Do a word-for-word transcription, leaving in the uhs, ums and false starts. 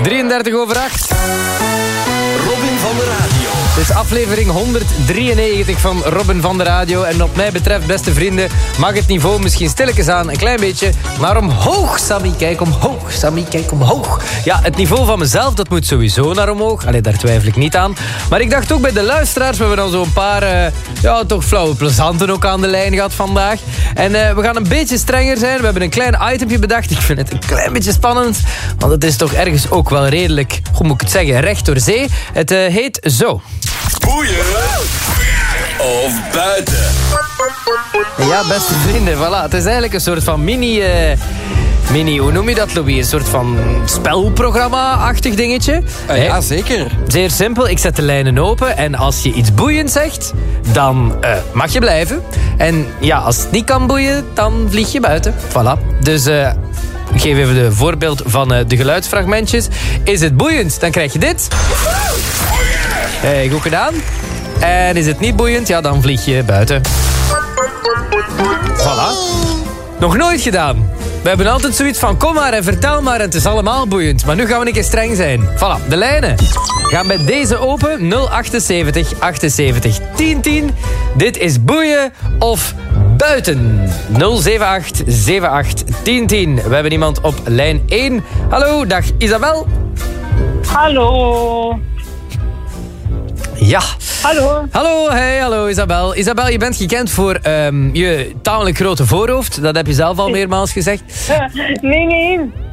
drieëndertig over acht. Robin van de Radio. Het is aflevering honderddrieënnegentig van Robin van de Radio. En wat mij betreft, beste vrienden, mag het niveau misschien stilletjes aan een klein beetje naar omhoog. Sammy, kijk omhoog. Sammy, kijk omhoog. Ja, het niveau van mezelf, dat moet sowieso naar omhoog. Allee, daar twijfel ik niet aan. Maar ik dacht ook bij de luisteraars, we hebben dan zo'n paar, uh, ja, toch flauwe plezanten ook aan de lijn gehad vandaag. En uh, we gaan een beetje strenger zijn. We hebben een klein itempje bedacht. Ik vind het een klein beetje spannend, want het is toch ergens ook wel redelijk, hoe moet ik het zeggen, recht door zee. Het uh, heet zo. Boeien of buiten. Ja, beste vrienden, voilà. Het is eigenlijk een soort van mini... Uh, mini, hoe noem je dat, Louis? Een soort van spelprogramma-achtig dingetje. Uh, ja, zeker. Zeer simpel, ik zet de lijnen open en als je iets boeiends zegt, dan uh, mag je blijven. En ja, als het niet kan boeien, dan vlieg je buiten. Voilà. Dus... Uh, Ik geef even de voorbeeld van uh, de geluidsfragmentjes. Is het boeiend, dan krijg je dit. Hey, goed gedaan. En is het niet boeiend, ja, dan vlieg je buiten. Voilà. Nog nooit gedaan. We hebben altijd zoiets van, kom maar en vertel maar en het is allemaal boeiend. Maar nu gaan we een keer streng zijn. Voilà, de lijnen gaan bij deze open. nul achtenzeventig achtenzeventig tien tien. Dit is boeien of buiten. nul zeven acht zeven acht tien tien. We hebben iemand op lijn één. Hallo, dag Isabel. Hallo. Ja. Hallo. Hallo, hey, hallo Isabel. Isabel, je bent gekend voor um, je tamelijk grote voorhoofd. Dat heb je zelf al meermaals gezegd. Nee, nee.